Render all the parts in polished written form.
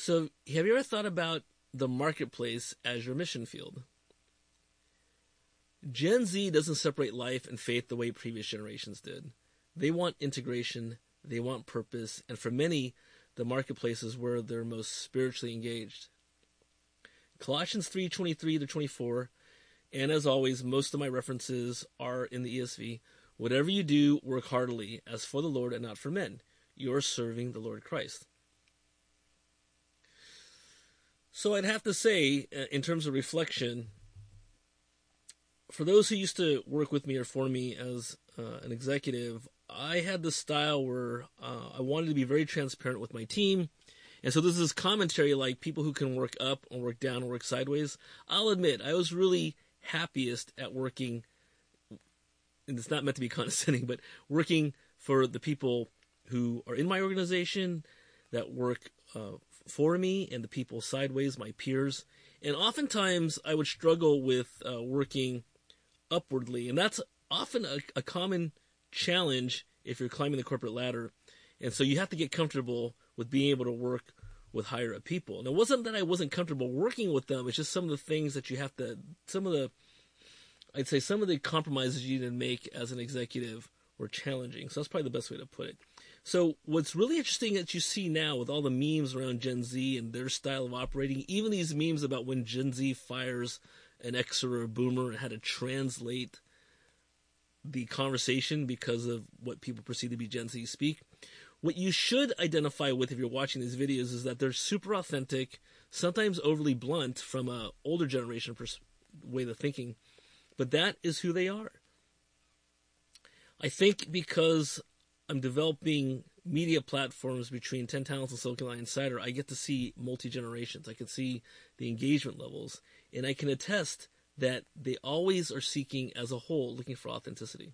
So, have you ever thought about the marketplace as your mission field? Gen Z doesn't separate life and faith the way previous generations did. They want integration, they want purpose, and for many, the marketplace is where they're most spiritually engaged. Colossians 3:23-24, and as always, most of my references are in the ESV. Whatever you do, work heartily, as for the Lord and not for men. You are serving the Lord Christ. So I'd have to say, in terms of reflection, for those who used to work with me or for me as an executive, I had this style where I wanted to be very transparent with my team. And so this is commentary like people who can work up or work down or work sideways. I'll admit, I was really happiest at working, and it's not meant to be condescending, but working for the people who are in my organization that work for me and the people sideways, my peers. And oftentimes I would struggle with working upwardly. And that's often a common challenge if you're climbing the corporate ladder. And so you have to get comfortable with being able to work with higher up people. And it wasn't that I wasn't comfortable working with them. It's just some of the things that you have to, some of the compromises you need to make as an executive were challenging. So that's probably the best way to put it. So what's really interesting that you see now with all the memes around Gen Z and their style of operating, even these memes about when Gen Z fires an Xer or a boomer and how to translate the conversation because of what people perceive to be Gen Z speak. What you should identify with if you're watching these videos is that they're super authentic, sometimes overly blunt from an older generation way of thinking, but that is who they are. I think because I'm developing media platforms between 10 Talents and Silicon Valley Insider, I get to see multi-generations. I can see the engagement levels, and I can attest that they always are seeking, as a whole, looking for authenticity.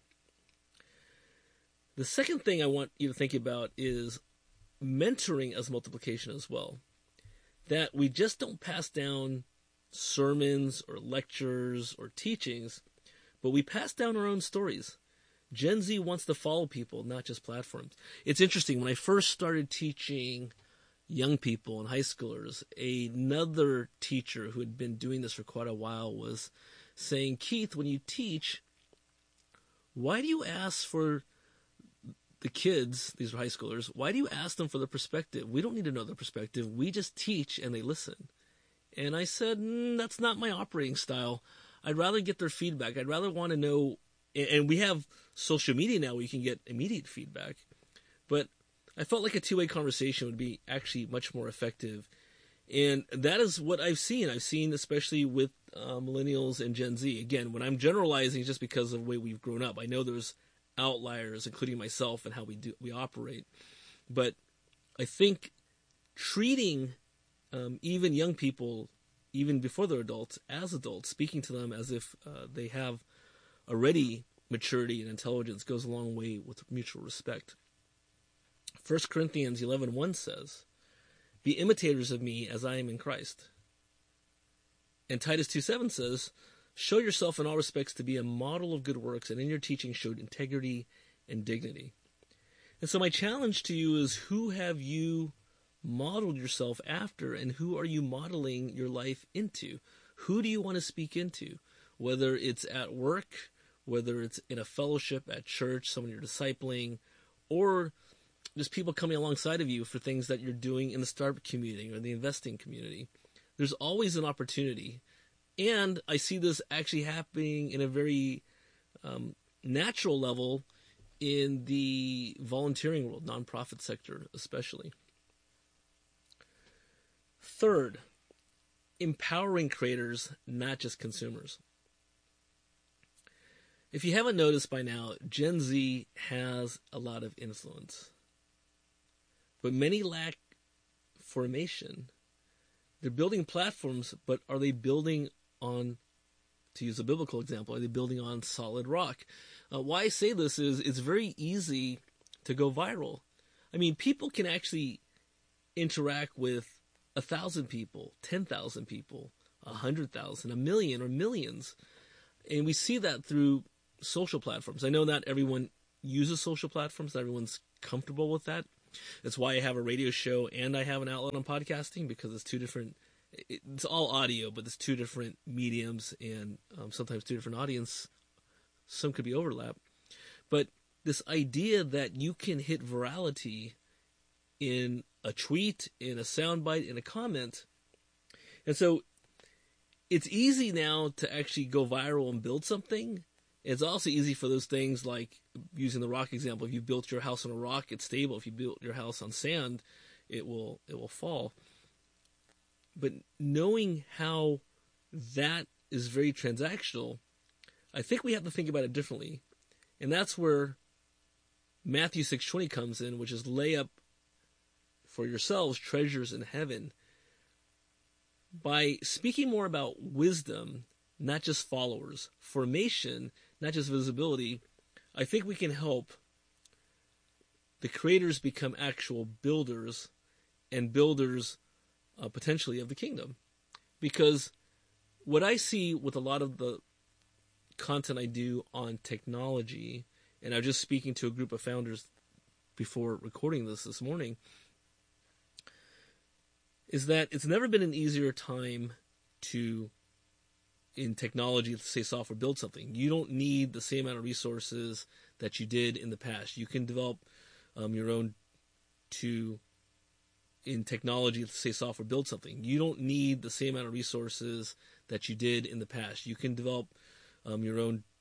The second thing I want you to think about is mentoring as multiplication as well. That we just don't pass down sermons or lectures or teachings, but we pass down our own stories. Gen Z wants to follow people, not just platforms. It's interesting, when I first started teaching young people and high schoolers, another teacher who had been doing this for quite a while was saying, Keith, when you teach, why do you ask for the kids, these are high schoolers, why do you ask them for the perspective? We don't need to know their perspective. We just teach and they listen. And I said, that's not my operating style. I'd rather get their feedback. I'd rather want to know, and we have social media now where you can get immediate feedback, but I felt like a two-way conversation would be actually much more effective. And that is what I've seen. I've seen, especially with millennials and Gen Z. Again, when I'm generalizing, just because of the way we've grown up, I know there's outliers, including myself, and how we operate. But I think treating even young people, even before they're adults, as adults, speaking to them as if they have already maturity and intelligence goes a long way with mutual respect. 1 Corinthians 11:1 says, be imitators of me as I am in Christ. And Titus 2:7 says, show yourself in all respects to be a model of good works, and in your teaching showed integrity and dignity. And so my challenge to you is, who have you modeled yourself after, and who are you modeling your life into? Who do you want to speak into? Whether it's at work, whether it's in a fellowship at church, someone you're discipling, or just people coming alongside of you for things that you're doing in the startup community or the investing community. There's always an opportunity. And I see this actually happening in a very natural level in the volunteering world, nonprofit sector especially. Third, empowering creators, not just consumers. If you haven't noticed by now, Gen Z has a lot of influence. But many lack formation. They're building platforms, but are they building on, to use a biblical example, are they building on solid rock? Why I say this is it's very easy to go viral. I mean, people can actually interact with 1,000 people, 10,000 people, 100,000, 1 million, or millions. And we see that through social platforms. I know not everyone uses social platforms, not everyone's comfortable with that. That's why I have a radio show and I have an outlet on podcasting, because it's two different. It's all audio, but it's two different mediums and sometimes two different audience. Some could be overlap, but this idea that you can hit virality in a tweet, in a soundbite, in a comment, and so it's easy now to actually go viral and build something. It's also easy for those things, like using the rock example. If you built your house on a rock, it's stable. If you built your house on sand, it will fall. But knowing how that is very transactional, I think we have to think about it differently. And that's where Matthew 6:20 comes in, which is lay up for yourselves treasures in heaven. By speaking more about wisdom, not just followers, formation, not just visibility, I think we can help the creators become actual builders, and builders potentially of the kingdom. Because what I see with a lot of the content I do on technology, and I was just speaking to a group of founders before recording this morning, is that it's never been an easier time to, in technology, let's say software, build something. You don't need the same amount of resources that you did in the past. You can develop your own in technology, let's say software, build something. You don't need the same amount of resources that you did in the past. You can develop your own